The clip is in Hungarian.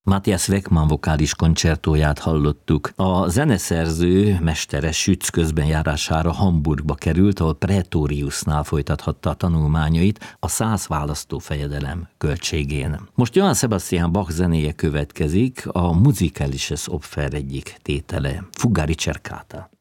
Matthias Weckmann vokális koncertóját hallottuk. A zeneszerző mestere Schütz közbenjárására Hamburgba került, ahol Praetoriusnál folytathatta a tanulmányait a 100 választófejedelem költségén. Most Johann Sebastian Bach zenéje következik, a Musikalisches Opfer egyik tétele, Fugga Ricercata.